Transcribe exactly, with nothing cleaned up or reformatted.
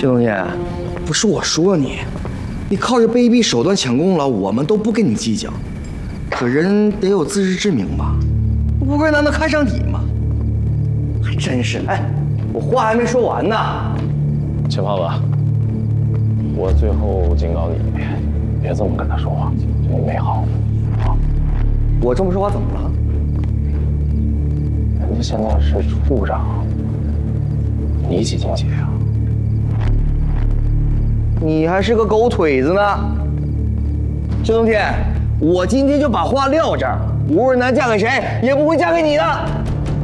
这东西不是我说你，你靠着卑鄙手段抢功劳，我们都不跟你计较。可人得有自知之明吧？乌龟难道看上你吗？还真是，哎，我话还没说完呢。 秦胖子，我最后警告你，别这么跟他说话，对你没好。啊， 我这么说话怎么了？ 人家现在是处长，你几斤几两？ 你还是个狗腿子呢。薛冬天，我今天就把话撂这儿，吴若楠嫁给谁也不会嫁给你的。